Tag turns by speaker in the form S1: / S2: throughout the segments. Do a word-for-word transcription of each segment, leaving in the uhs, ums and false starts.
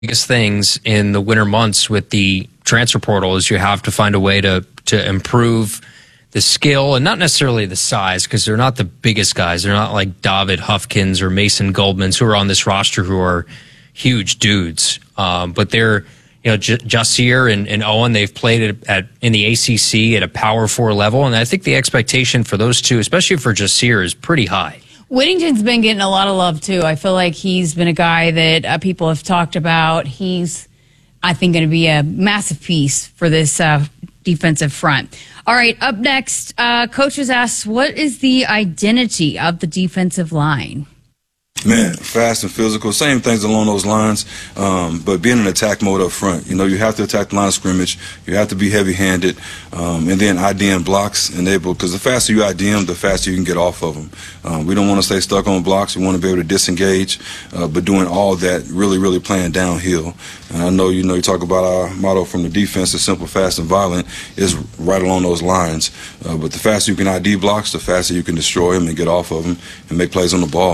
S1: biggest things in the winter months with the transfer portal is you have to find a way to to improve the skill and not necessarily the size, because they're not the biggest guys. They're not like David Huffkins or Mason Goldmans who are on this roster who are huge dudes. Um, but they're, you know, J- Jasir and, and Owen, they've played at, at in the A C C at a Power Four level, and I think the expectation for those two, especially for Jasir, is pretty high.
S2: Whittington's been getting a lot of love, too. I feel like he's been a guy that uh, people have talked about. He's, I think, going to be a massive piece for this uh, defensive front. All right, up next, uh, Coach was asked, what is the identity of the defensive line?
S3: Man, fast and physical, same things along those lines, um, but being in attack mode up front. You know, you have to attack the line of scrimmage. You have to be heavy-handed, um, and then IDing blocks enable, because the faster you I D them, the faster you can get off of them. Um, we don't want to stay stuck on blocks. We want to be able to disengage, uh, but doing all that, really, really playing downhill. And I know, you know, you talk about our motto from the defense, is simple, fast, and violent, is right along those lines. Uh, but the faster you can I D blocks, the faster you can destroy them and get off of them and make plays on the ball.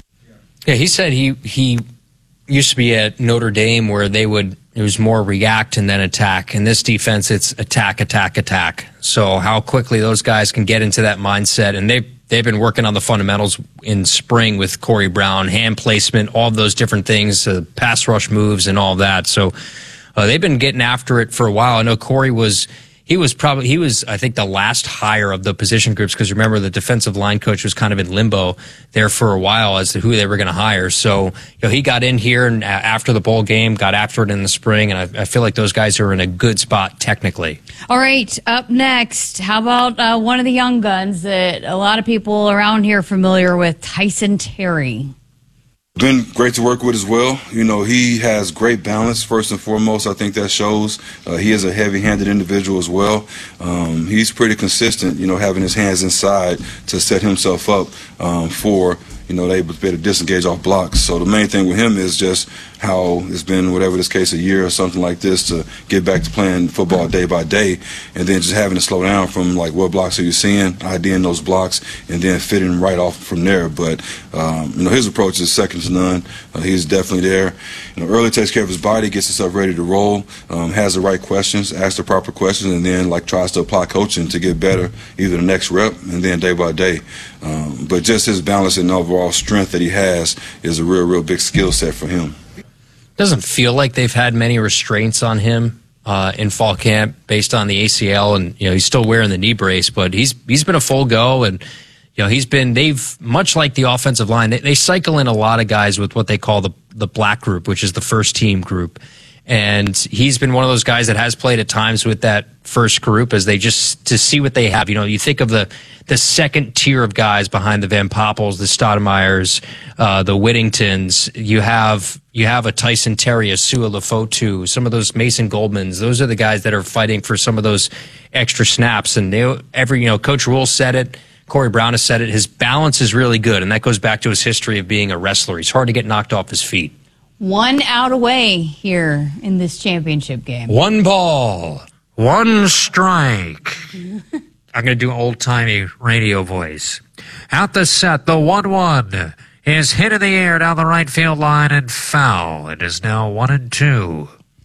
S1: Yeah, he said he he used to be at Notre Dame where they would it was more react and then attack. In this defense, it's attack, attack, attack. So how quickly those guys can get into that mindset, and they they've been working on the fundamentals in spring with Corey Brown, hand placement, all of those different things, uh, pass rush moves, and all that. So uh, they've been getting after it for a while. I know Corey was. He was probably, he was, I think, the last hire of the position groups, because remember, the defensive line coach was kind of in limbo there for a while as to who they were going to hire. So, you know, he got in here and after the bowl game, got after it in the spring, and I, I feel like those guys are in a good spot technically.
S2: All right, up next, how about uh, one of the young guns that a lot of people around here are familiar with, Tyson Terry?
S3: Been great to work with as well. You know, he has great balance, first and foremost. I think that shows. Uh, he is a heavy-handed individual as well. Um, he's pretty consistent, you know, having his hands inside to set himself up um, for, you know, they able to be able to disengage off blocks. So the main thing with him is just how it's been, whatever this case, a year or something like this, to get back to playing football day by day, and then just having to slow down from, like, what blocks are you seeing, IDing those blocks, and then fitting right off from there. But, um, you know, his approach is second to none. Uh, he's definitely there. You know, early takes care of his body, gets himself ready to roll, um, has the right questions, asks the proper questions, and then, like, tries to apply coaching to get better, either the next rep and then day by day. Um, but just his balance and overall strength that he has is a real, real big skill set for him.
S1: Doesn't feel like they've had many restraints on him uh, in fall camp based on the A C L, and you know he's still wearing the knee brace, but he's he's been a full go, and you know he's been they've much like the offensive line, they, they cycle in a lot of guys with what they call the the black group, which is the first team group. And he's been one of those guys that has played at times with that first group as they just to see what they have. You know, you think of the the second tier of guys behind the Van Poppels, the Stoudemires, uh, the Whittingtons. You have you have a Tyson Terry, a Sua Lefotu, some of those Mason Goldmans. Those are the guys that are fighting for some of those extra snaps. And they, every you know, Coach Rule said it. Corey Brown has said it. His balance is really good, and that goes back to his history of being a wrestler. He's hard to get knocked off his feet.
S2: One out away here in this championship game.
S1: One ball, one strike. I'm going to do an old-timey radio voice. Out the set, the one one is hit in the air down the right field line and foul. It is now one and two.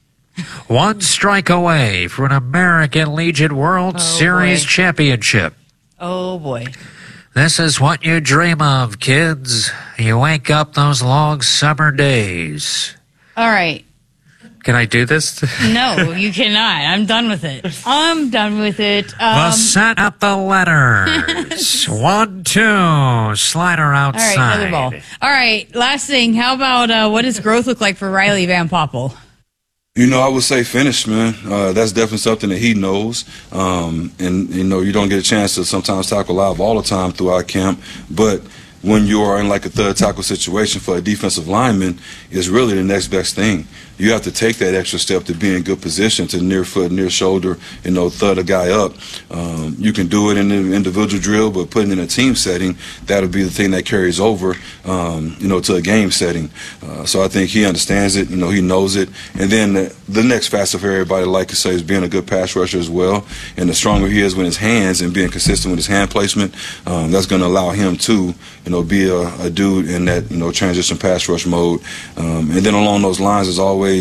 S1: One strike away for an American Legion World oh, Series boy. Championship.
S2: Oh, boy.
S1: This is what you dream of, kids. You wake up those long summer days.
S2: All right.
S1: Can I do this?
S2: No, you cannot. I'm done with it. I'm done with it. Um,
S1: the set up the letters. One, two. Slider outside.
S2: All right, another ball. All right, last thing. How about uh, what does growth look like for Riley Van Poppel?
S3: You know, I would say finish, man. Uh, that's definitely something that he knows. Um, and, you know, you don't get a chance to sometimes tackle live all the time throughout camp. But when you are in like a third tackle situation for a defensive lineman, is really the next best thing. You have to take that extra step to be in good position to near foot, near shoulder, you know, thud a guy up. Um, you can do it in an individual drill, but putting in a team setting, that'll be the thing that carries over, um, you know, to a game setting. Uh, so I think he understands it, you know, he knows it. And then the, the next facet for everybody, like I say, is being a good pass rusher as well. And the stronger he is with his hands and being consistent with his hand placement, um, that's going to allow him to, you know, be a, a dude in that, you know, transition pass rush mode. Um, and then along those lines, as always,